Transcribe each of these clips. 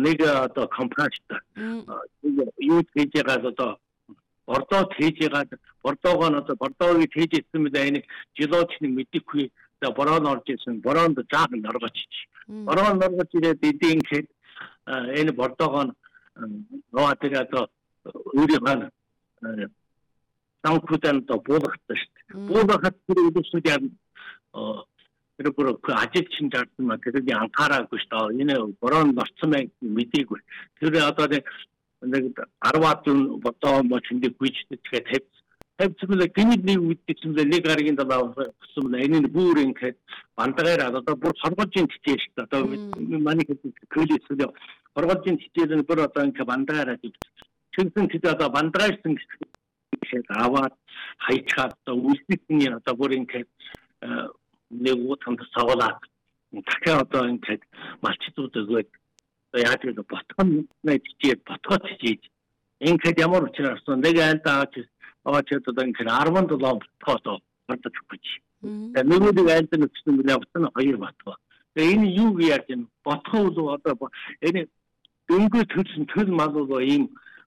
нэг одоо компанитай юу хийж байгаа одоо бордоо хийж байгаа бордоогоо одоо бордоог хийж ирсэн мэт энэ жилоочны мэдэхгүй бороо орж ирсэн бороонд жаахан оргоч бороо оргоч ирээд эдийн гэхэд энэ бордоогоо нөө тэр одоо өөрийнхөө санхүүдэнд буулгахтай шүү дээ. Буулгахад тэр үдшүүд яа тэр бүр ажигчин жаарсан ма тэрийг анхаараагүй шүү дээ. Энэ бороонд орцсон байх мэдээгүй. Тэр одоо нэг 10 бодоо мочинд гүйчтэй тэгээд хэвцвэл гинний үдчихсэн нэг гарагийн дараа болсон энэ бүр ингээд бандгаар одоо бүр хоргожийн хичээл шүү дээ. Одоо манай хэлсэн хоргожийн хичээл нь бүр одоо ингээд бандгаар тэгсэн tid одоо бандгаарсан гэхэд аваад хайчаад одоо үлдээсний одоо бүр ингээд нэг утанд савлаад дахиад одоо ингээд малчдууд өгөөд яаж гэдэг ботгон нэжиж ботгот хийж ингээд ямар учраас нэг айлдаа аваад одоо ингээд 17 ботгот ордож өгч. Тэгээд нөгөөдөө айлд нүцсэн мөлий авсан 2 ботгоо. Тэгээд энэ юу яаж юм ботгоо бол одоо энэ дөнгөж төрсөн төл мал бол ийм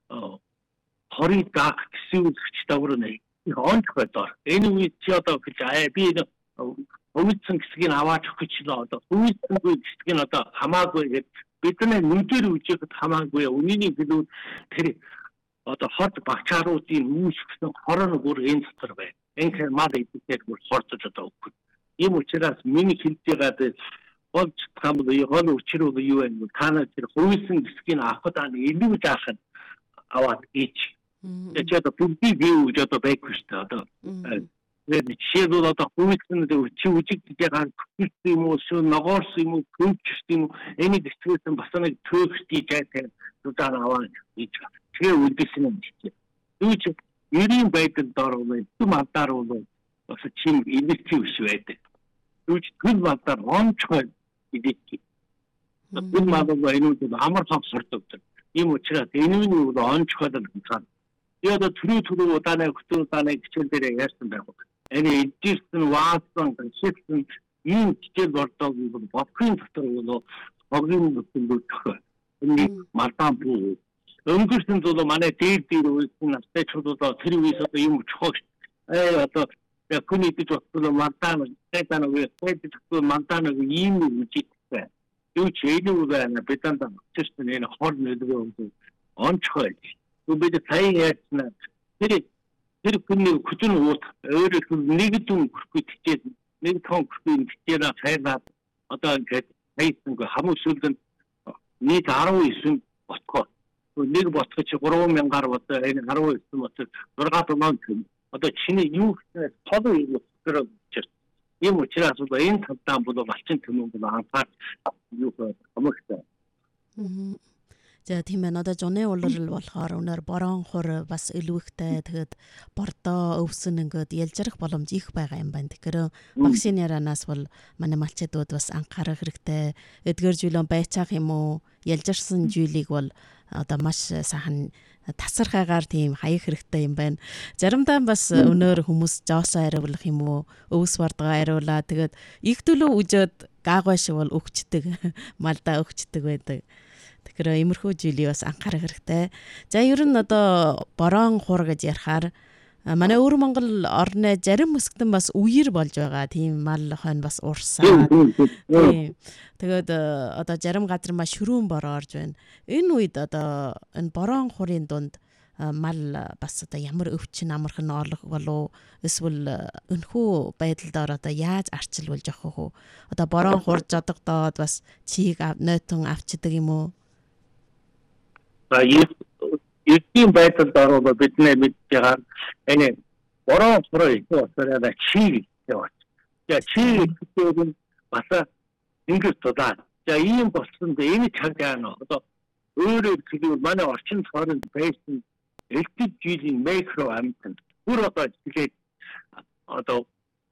хориг даах гэсэн үгч даврна. Онц байдаг. Энэ үед чи одоо гэж би энэ өвдсөн хэсгийг аваач өгч л одоо өвдсөнгүй хэсгийг одоо хамаагүй гэж бидний нүдээр үжихэд хамаагүй үнийний хэлүүд тэр одоо хот багчааруудын үүсгэсэн хорон бүр энэ дотор байна. Энэ мал идэхээр бүр хорцож одоо өгөх. Ийм учраас миний хэлж байгаа болж хамбал хол өчрөө юу вэ? Тана тэр өвдсөн хэсгийг авахд илүү заах нь аваад ич. Тэгээд одоо бүгдийг юу гэж одоо байхгүй шүү дээ. Одоо жишээлбэл одоо өвдсөн чи үжигдэж байгаа юм уу, шүүн ногоорс юм уу, көвчс юм уу, энийг хэсгээс бас нэг төөхтий жаатай дутаа аваад ич. Тэгээ үлдээсэн юм чи. Юу ч ерийн байдал дор уу, түм алдаар уу бас чим инвестив биш байдаг. Юу ч түн алдаар онцгой идэв. Түн алдаар энэ үү амар цог сурдаг. Ийм учраас энэ нь онцгой л байна. Тэгээд түрүү удаанаа хөтөө удаанаа хичээл дээр яарсан байх. Энэ эдгэрсэн ваасан шигсэн ийм хичээл бордоог бол бодхын дотор бол хогийн бүтэнд өгөх. Энэ малдан буу. Өнгөрсөн зүйл манай дээр үйлсэн настайчууд одоо тэр үеэс одоо юм чухал. Одоо хүний дэд бодлоо малдан тайдан үе тайдан малдан ийм үжигтэй. Юу ч энэ үгээр бидэн чишсэн энэ хор нөлөө онцгой. Бид сайн яатна тэр хүний хүчин уут өөрөө нэг дүн хүрхий хичээд нэг том хүрхий хичээлээ хайраад одоо ингээд хайсангүй хамгийн сүүлд нийт 19 ботгоо нэг ботгоо чи 3000-аар одоо энэ 19 ботгоо 6 одоо чиний юу гэсэн тод юм өсгөрөө чир. Ийм учраас энэ тавтан бол малчин төмөн бол анхаар юу гомхтой. За тийм ээ надад жонны улирал болохоор өнөр борон хур бас илүүхтэй тэгэд бордоо өвсөн ингээд ялжрах боломж их байгаа юм байна. Тэгэхээр вакцины яранаас бол манай малчдууд бас анхаарах хэрэгтэй. Эдгээр жилэн байцаах юм уу? Ялжирсан жилийг бол одоо маш сайхан тасархаагаар тийм хаях хэрэгтэй юм байна. Заримдаа бас өнөр хүмүүс жоосоо ариулах юм уу? Өвс бардгаа ариулаа тэгэд их төлөө үжөөд гаагай шиг бол өгчдөг. Малдаа өгчдөг байдаг. Тэгэхээр иймэрхүү жилийг бас анхаарах хэрэгтэй. За ер нь одоо борон хур гэж ярихаар манай өвөр Монгол орны зарим хэсэгтэн бас үер болж байгаа. Тийм мал хойно бас урсаа. Тэгээд одоо зарим газар маш шөрүүн бороо орж байна. Энэ үед одоо энэ борон хурын дунд мал бас одоо ямар өвчин амархан олох болов эсвэл өнхөө байдлаар одоо яаж арчилвал жоох вэ? Одоо борон хур жодогдоод бас чийг нойтон авчдаг юм уу? Ийм байдалд ороод бидний мэдж байгаа энэ бороо хурыг одоо чиг яваач. За чиг гэдэг нь бас ингэж тулаа. За ийм болсон дээ энэ цаг яана одоо өөрөөр хэлбэл манай орчин тойронд байсан элдв жилийн микро амтан бүр одоо тэгээд одоо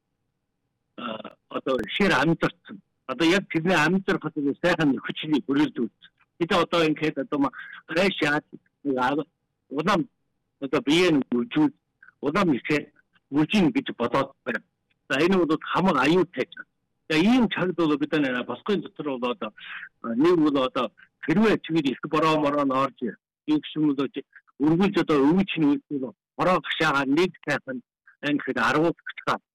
шир амтарсан. Одоо яг тэрний амтархад сайхан хүчний бүрэлдэхүүн. Kita одоо ингээд одоо гайшаад улам одоо биеийн үжил улам ихэ үжин гэж бодоод байна. За энэ бол хамаг аюутай. За ийм цагт бол бид босгын дотор бол одоо нэг бол одоо хэрвээ чигээр их бороо мороо орж их shumдож үргэлж одоо өвч нь бороо гашаагаар нэг тайхан ингээд 10 гацгаа